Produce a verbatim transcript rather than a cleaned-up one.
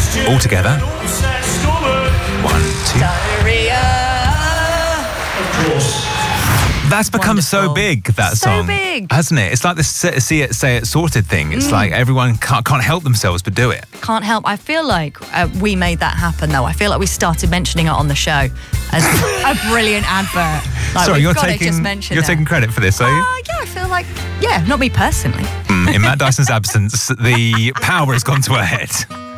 All together. One, two. Diarrhea. Of course. That's become so Wonderful. big, that So song. big. Hasn't it? It's like the See It, Say It Sorted thing. It's Mm. like everyone can't, can't help themselves but do it. Can't help. I feel like uh, we made that happen, though. I feel like we started mentioning it on the show as a brilliant advert. Like, Sorry, we've you're gotta taking, just mention you're it. taking credit for this, are you? Uh, yeah, I feel like, yeah, not me personally. Mm, in Matt Dyson's absence, the power has gone to her head.